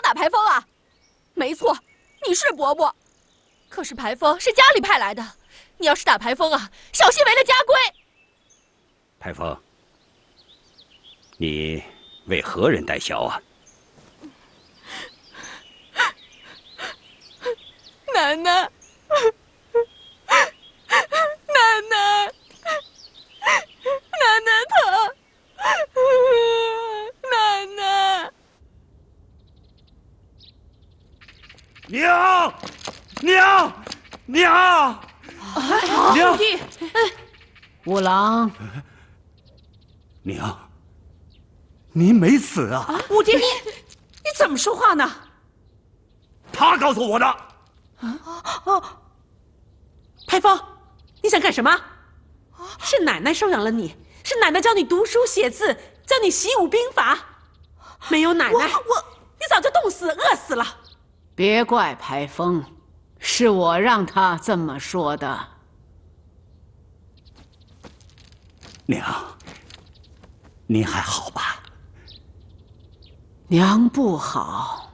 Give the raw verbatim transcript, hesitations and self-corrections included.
打排风啊？没错，你是伯伯，可是排风是家里派来的，你要是打排风啊，小心违了家规。 排风，你为何人代销啊？ 奶奶，奶奶，奶奶疼，奶奶。 娘，娘，娘，娘！ 五弟，五郎， 娘，您没死啊？ 五弟，你你怎么说话呢？ 他告诉我的。 啊哦，排风，你想干什么？是奶奶收养了你，是奶奶教你读书写字，教你习武兵法。没有奶奶，我我你早就冻死、饿死了。 别怪排风，是我让他这么说的。 娘，您还好吧？ 娘不好，